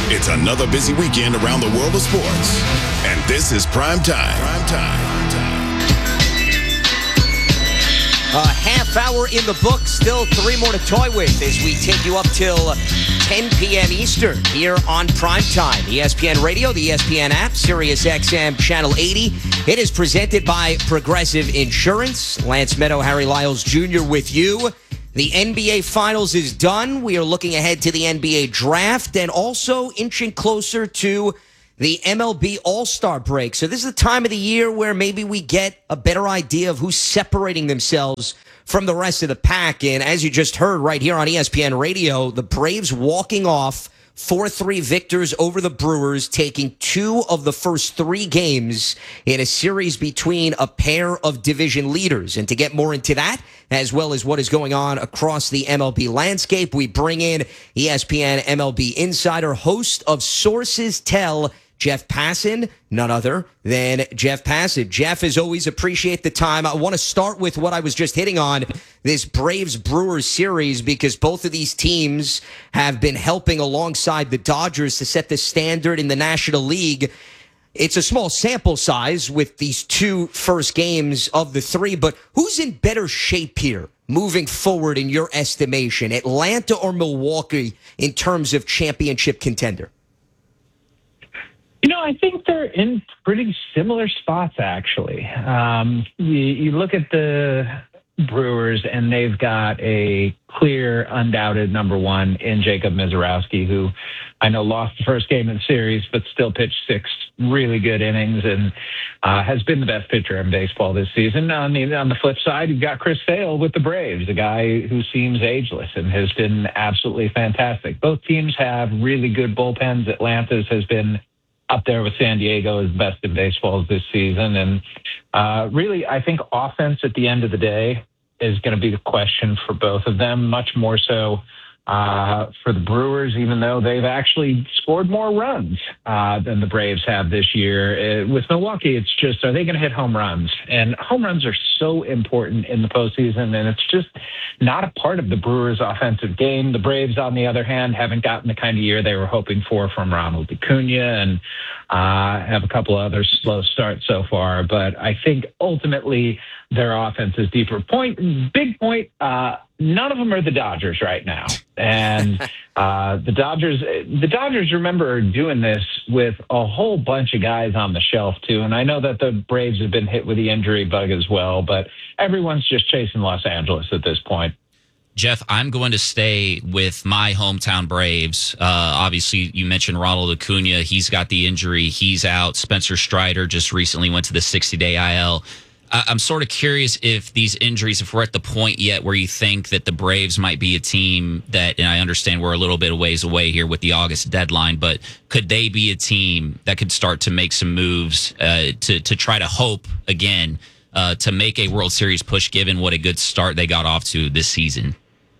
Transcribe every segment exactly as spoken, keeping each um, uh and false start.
It's another busy weekend around the world of sports. And this is Prime Time. Prime Time. A half hour in the book, still three more to toy with as we take you up till ten p.m. Eastern here on Prime Time. E S P N Radio, the E S P N app, Sirius X M Channel eighty. It is presented by Progressive Insurance. Lance Meadow, Harry Lyles Junior with you. The N B A Finals is done. We are looking ahead to the N B A Draft and also inching closer to the M L B All-Star break. So this is the time of the year where maybe we get a better idea of who's separating themselves from the rest of the pack. And as you just heard right here on E S P N Radio, the Braves walking off four three victors over the Brewers, taking two of the first three games in a series between a pair of division leaders. And to get more into that, as well as what is going on across the M L B landscape, we bring in E S P N M L B insider, host of Sources Tell, Jeff Passan, none other than Jeff Passan. Jeff, as always, appreciate the time. I want to start with what I was just hitting on, this Braves-Brewers series, because both of these teams have been helping alongside the Dodgers to set the standard in the National League. It's a small sample size with these two first games of the three, but who's in better shape here moving forward in your estimation, Atlanta or Milwaukee, in terms of championship contender? You know, I think they're in pretty similar spots, actually. Um, you, you look at the Brewers, and they've got a clear, undoubted number one in Jacob Misiorowski, who I know lost the first game of the series, but still pitched six really good innings and uh, has been the best pitcher in baseball this season. On the, on the flip side, you've got Chris Sale with the Braves, a guy who seems ageless and has been absolutely fantastic. Both teams have really good bullpens. Atlanta's has been up there with San Diego as best in baseball this season. And uh, really, I think offense at the end of the day is going to be the question for both of them, much more so uh, for the Brewers, even though they've actually scored more runs uh, than the Braves have this year. Uh, with Milwaukee, it's just, are they going to hit home runs? And home runs are so important in the postseason, and it's just not a part of the Brewers' offensive game. The Braves, on the other hand, haven't gotten the kind of year they were hoping for from Ronald Acuna, and uh, have a couple of other slow starts so far. But I think ultimately their offense is deeper. Point, big point, uh, none of them are the Dodgers right now. And uh, the Dodgers, the Dodgers, remember, are doing this with a whole bunch of guys on the shelf, too. And I know that the Braves have been hit with the injury bug as well, but everyone's just chasing Los Angeles at this point. Jeff, I'm going to stay with my hometown Braves. Uh, obviously, you mentioned Ronald Acuna. He's got the injury. He's out. Spencer Strider just recently went to the sixty-day I L. I'm sort of curious if these injuries, if we're at the point yet where you think that the Braves might be a team that, and I understand we're a little bit of ways away here with the August deadline, but could they be a team that could start to make some moves uh, to, to try to hope, again, uh, to make a World Series push given what a good start they got off to this season?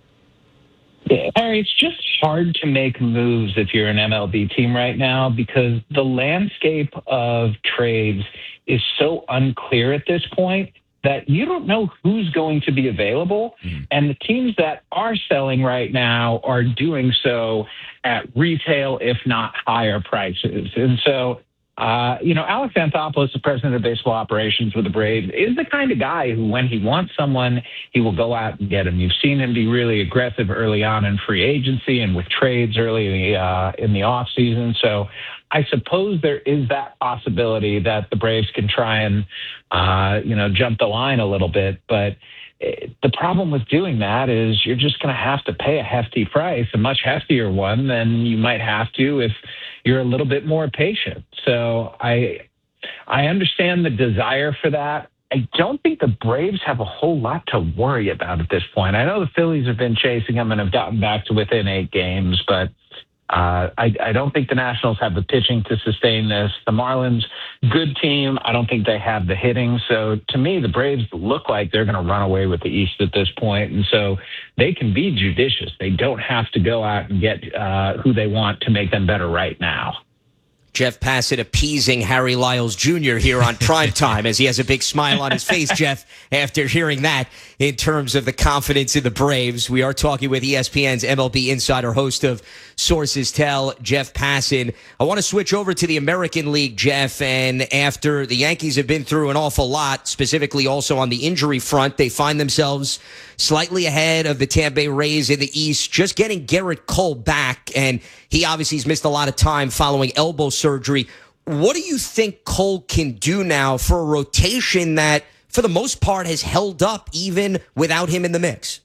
Yeah, Harry, it's just hard to make moves if you're an M L B team right now because the landscape of trades is so unclear at this point that you don't know who's going to be available. Mm. And the teams that are selling right now are doing so at retail, if not higher prices. And so, uh, you know, Alex Anthopoulos, the president of baseball operations with the Braves, is the kind of guy who, when he wants someone, he will go out and get him. You've seen him be really aggressive early on in free agency and with trades early uh, in the offseason. So I suppose there is that possibility that the Braves can try and, uh, you know, jump the line a little bit. But it, the problem with doing that is you're just going to have to pay a hefty price, a much heftier one than you might have to if you're a little bit more patient. So I, I understand the desire for that. I don't think the Braves have a whole lot to worry about at this point. I know the Phillies have been chasing them and have gotten back to within eight games, but Uh, I, I don't think the Nationals have the pitching to sustain this. The Marlins, good team. I don't think they have the hitting. So to me, the Braves look like they're going to run away with the East at this point. And so they can be judicious. They don't have to go out and get uh, who they want to make them better right now. Jeff Passan appeasing Harry Lyles Junior here on Primetime as he has a big smile on his face, Jeff, after hearing that in terms of the confidence in the Braves. We are talking with E S P N's M L B insider, host of Sources Tell, Jeff Passan. I want to switch over to the American League, Jeff, and after the Yankees have been through an awful lot, specifically also on the injury front, they find themselves slightly ahead of the Tampa Bay Rays in the East, just getting Garrett Cole back, and he obviously has missed a lot of time following elbow surgery. What do you think Cole can do now for a rotation that, for the most part, has held up even without him in the mix?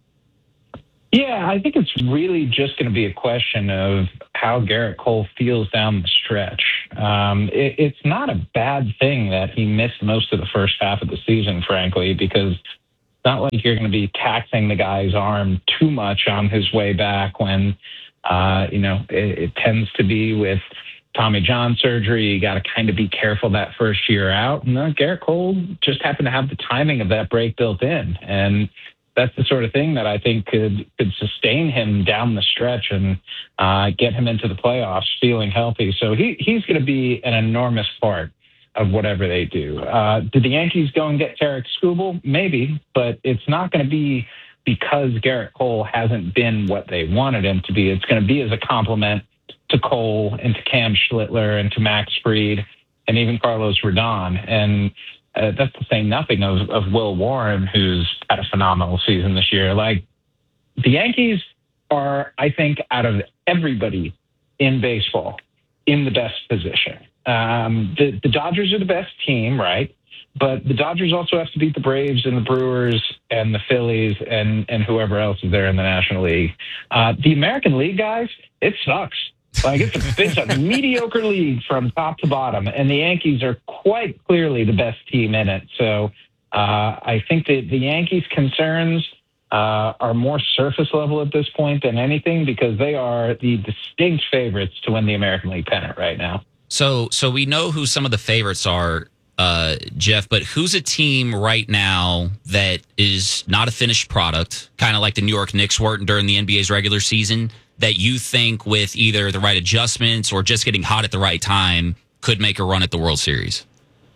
Yeah, I think it's really just going to be a question of how Garrett Cole feels down the stretch. Um, it, it's not a bad thing that he missed most of the first half of the season, frankly, because it's not like you're going to be taxing the guy's arm too much on his way back when, uh, you know, it, it tends to be with Tommy John surgery. You got to kind of be careful that first year out. And uh, Garrett Cole just happened to have the timing of that break built in. And that's the sort of thing that I think could could sustain him down the stretch and uh, get him into the playoffs feeling healthy. So he he's going to be an enormous part of whatever they do. Uh, did the Yankees go and get Tarik Skubal? Maybe, but it's not going to be because Garrett Cole hasn't been what they wanted him to be. It's going to be as a compliment to Cole and to Cam Schlittler and to Max Fried and even Carlos Rodon. And Uh, that's to say nothing of, of Will Warren, who's had a phenomenal season this year. Like, the Yankees are, I think, out of everybody in baseball, in the best position. Um, the, the Dodgers are the best team, right? But the Dodgers also have to beat the Braves and the Brewers and the Phillies and, and whoever else is there in the National League. Uh, the American League, guys, it sucks. Like, it's a, it's a mediocre league from top to bottom, and the Yankees are quite clearly the best team in it. So uh, I think that the Yankees' concerns uh, are more surface level at this point than anything, because they are the distinct favorites to win the American League pennant right now. So, so we know who some of the favorites are, uh, Jeff, but who's a team right now that is not a finished product, kind of like the New York Knicks were during the N B A's regular season, that you think with either the right adjustments or just getting hot at the right time could make a run at the World Series?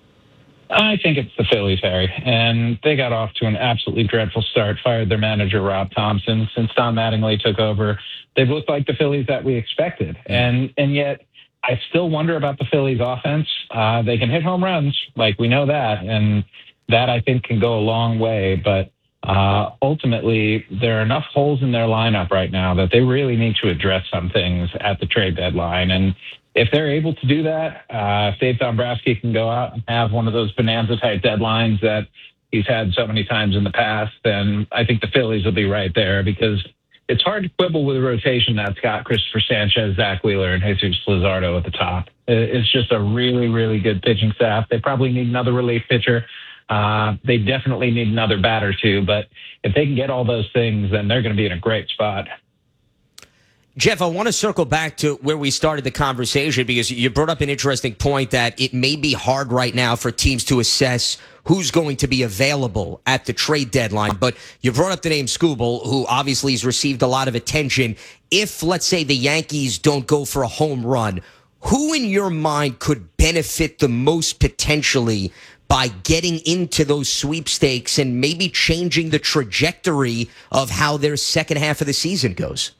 I think it's the Phillies, Harry. And they got off to an absolutely dreadful start, fired their manager, Rob Thompson. Since Don Mattingly took over, they've looked like the Phillies that we expected. And and yet I still wonder about the Phillies offense. Uh, they can hit home runs, like we know that. And that, I think, can go a long way. But Uh, ultimately, there are enough holes in their lineup right now that they really need to address some things at the trade deadline. And if they're able to do that, uh, if Dave Dombrowski can go out and have one of those bonanza-type deadlines that he's had so many times in the past, then I think the Phillies will be right there, because it's hard to quibble with a rotation that's got Christopher Sanchez, Zach Wheeler, and Jesus Luzardo at the top. It's just a really, really good pitching staff. They probably need another relief pitcher. Uh, they definitely need another batter too, but if they can get all those things, then they're going to be in a great spot. Jeff, I want to circle back to where we started the conversation, because you brought up an interesting point that it may be hard right now for teams to assess who's going to be available at the trade deadline. But you brought up the name Skubal, who obviously has received a lot of attention. If, let's say, the Yankees don't go for a home run, who in your mind could benefit the most potentially by getting into those sweepstakes and maybe changing the trajectory of how their second half of the season goes?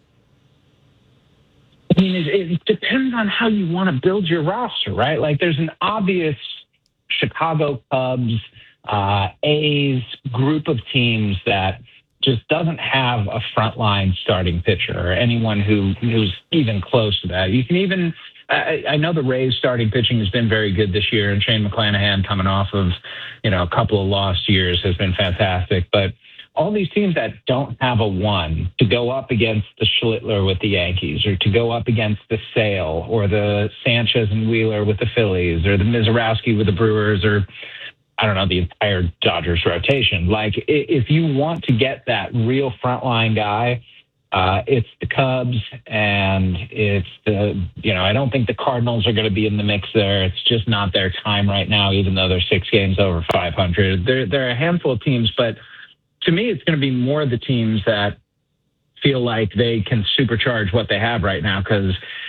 I mean, it, it depends on how you want to build your roster, right? Like, there's an obvious Chicago Cubs, uh, A's group of teams that just doesn't have a frontline starting pitcher or anyone who who's even close to that. You can even... I, I know the Rays starting pitching has been very good this year, and Shane McClanahan, coming off of, you know, a couple of lost years, has been fantastic. But all these teams that don't have a one to go up against the Schlittler with the Yankees, or to go up against the Sale, or the Sanchez and Wheeler with the Phillies, or the Mizorowski with the Brewers, or I don't know, the entire Dodgers rotation. Like, if you want to get that real frontline guy, Uh, it's the Cubs, and it's the, you know, I don't think the Cardinals are going to be in the mix there. It's just not their time right now, even though they're six games over five hundred. There, there are a handful of teams, but to me, it's going to be more the teams that feel like they can supercharge what they have right now, because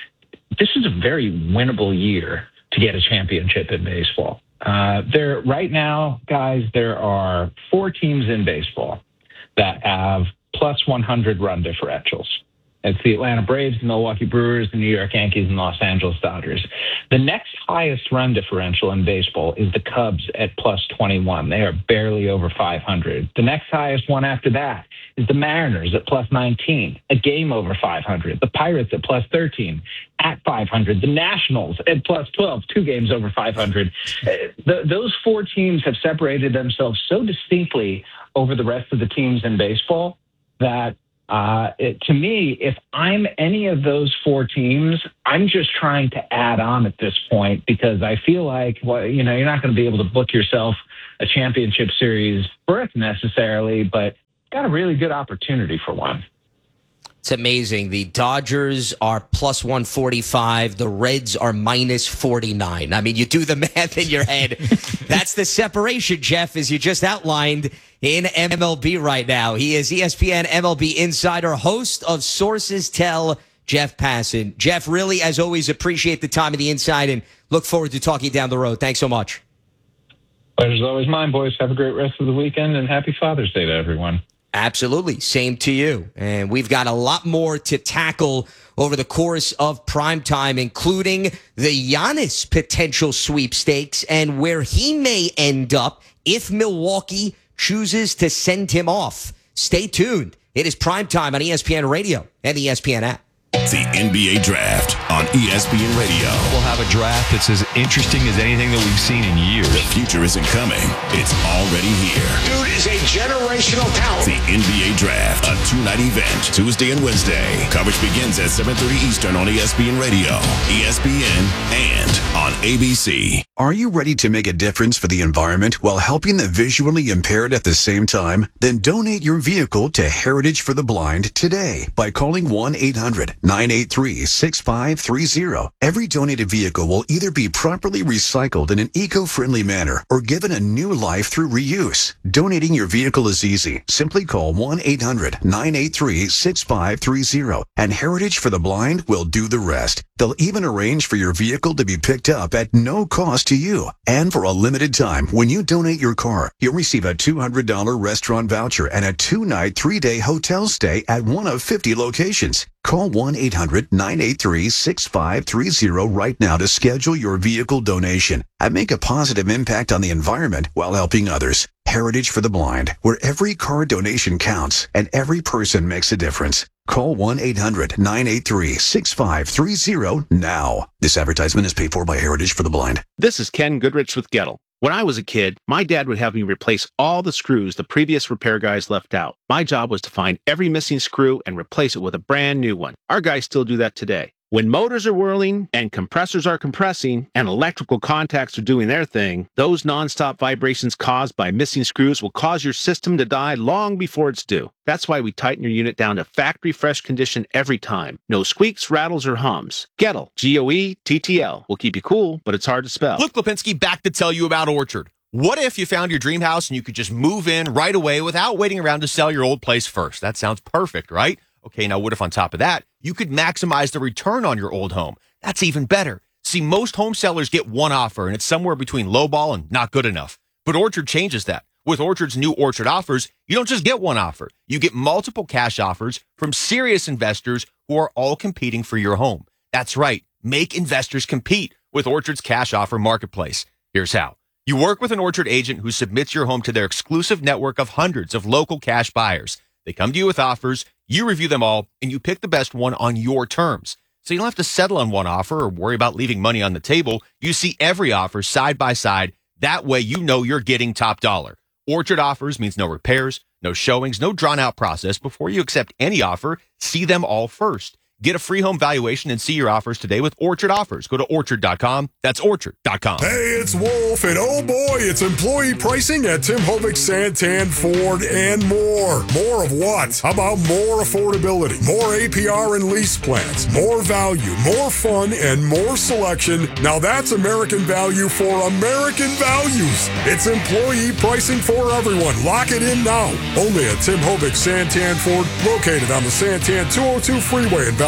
this is a very winnable year to get a championship in baseball. Uh, there right now, guys, there are four teams in baseball that have plus one hundred run differentials. It's the Atlanta Braves, the Milwaukee Brewers, the New York Yankees, and Los Angeles Dodgers. The next highest run differential in baseball is the Cubs at plus twenty-one. They are barely over five hundred. The next highest one after that is the Mariners at plus nineteen, a game over five hundred. The Pirates at plus thirteen, at five hundred. The Nationals at plus twelve, two games over five hundred. Uh, the, those four teams have separated themselves so distinctly over the rest of the teams in baseball that Uh, it, to me, if I'm any of those four teams, I'm just trying to add on at this point because I feel like, well, you know, you're not going to be able to book yourself a championship series berth necessarily, but got a really good opportunity for one. It's amazing. The Dodgers are plus one forty-five. The Reds are minus forty-nine. I mean, you do the math in your head. That's the separation, Jeff, as you just outlined in M L B right now. He is E S P N M L B insider, host of Sources Tell, Jeff Passan. Jeff, really, as always, appreciate the time and the insight and look forward to talking down the road. Thanks so much. Pleasure's always mine, boys. Have a great rest of the weekend and happy Father's Day to everyone. Absolutely. Same to you. And we've got a lot more to tackle over the course of primetime, including the Giannis potential sweepstakes and where he may end up if Milwaukee chooses to send him off. Stay tuned. It is primetime on E S P N Radio and the E S P N app. The N B A Draft on E S P N Radio. We'll have a draft that's as interesting as anything that we've seen in years. The future isn't coming. It's already here. Dude is a generational talent. The N B A Draft, a two-night event, Tuesday and Wednesday. Coverage begins at seven thirty Eastern on E S P N Radio, E S P N, and on A B C. Are you ready to make a difference for the environment while helping the visually impaired at the same time? Then donate your vehicle to Heritage for the Blind today by calling one eight hundred nine eight three six five three zero. Every donated vehicle will either be properly recycled in an eco-friendly manner or given a new life through reuse. Donating your vehicle is easy. Simply call one eight hundred nine eight three six five three zero and Heritage for the Blind will do the rest. They'll even arrange for your vehicle to be picked up at no cost to you. And for a limited time, when you donate your car, you'll receive a two hundred dollars restaurant voucher and a two-night, three-day hotel stay at one of fifty locations. Call one eight hundred nine eight three six five three zero right now to schedule your vehicle donation and make a positive impact on the environment while helping others. Heritage for the Blind, where every car donation counts and every person makes a difference. Call one eight hundred nine eight three six five three zero now. This advertisement is paid for by Heritage for the Blind. This is Ken Goodrich with Gettle. When I was a kid, my dad would have me replace all the screws the previous repair guys left out. My job was to find every missing screw and replace it with a brand new one. Our guys still do that today. When motors are whirling and compressors are compressing and electrical contacts are doing their thing, those nonstop vibrations caused by missing screws will cause your system to die long before it's due. That's why we tighten your unit down to factory fresh condition every time. No squeaks, rattles, or hums. Gettle, G O E T T L, will keep you cool, but it's hard to spell. Luke Lipinski back to tell you about Orchard. What if you found your dream house and you could just move in right away without waiting around to sell your old place first? That sounds perfect, right? Okay, now what if on top of that, you could maximize the return on your old home? That's even better. See, most home sellers get one offer, and it's somewhere between lowball and not good enough. But Orchard changes that. With Orchard's new Orchard offers, you don't just get one offer. You get multiple cash offers from serious investors who are all competing for your home. That's right. Make investors compete with Orchard's cash offer marketplace. Here's how. You work with an Orchard agent who submits your home to their exclusive network of hundreds of local cash buyers. They come to you with offers, you review them all, and you pick the best one on your terms. So you don't have to settle on one offer or worry about leaving money on the table. You see every offer side by side. That way you know you're getting top dollar. Orchard offers means no repairs, no showings, no drawn-out process. Before you accept any offer, see them all first. Get a free home valuation and see your offers today with Orchard Offers. Go to orchard dot com. That's orchard dot com. Hey, it's Wolf, and oh boy, it's employee pricing at Tim Hovick, Santan, Ford, and more. More of what? How about more affordability, more A P R and lease plans, more value, more fun, and more selection? Now that's American value for American values. It's employee pricing for everyone. Lock it in now. Only at Tim Hovick, Santan, Ford, located on the Santan two oh two freeway in Valley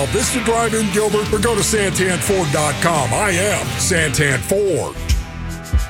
Vista Drive in Gilbert or go to santan ford dot com. I am Santan Ford.